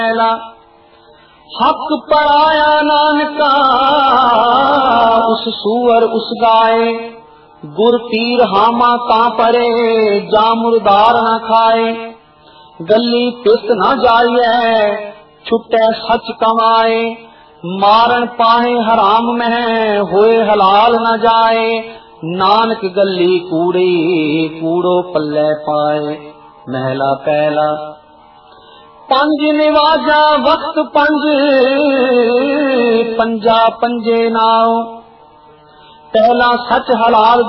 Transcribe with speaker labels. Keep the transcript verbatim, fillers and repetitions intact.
Speaker 1: हक पराया नानका उस सूअर उस गाय, गुर पीर हामा का परे जा मुर्दार न खाए। गली पिस न जाइए छुटे सच कमाए, मारन पाहे हराम में होए हलाल न जाए। नानक गली कूड़ी कूड़ो पल्ले पाए। महला पहला पंज निवाजा वक्त पंज पंजा पंजे नाव। पहला सच हलाल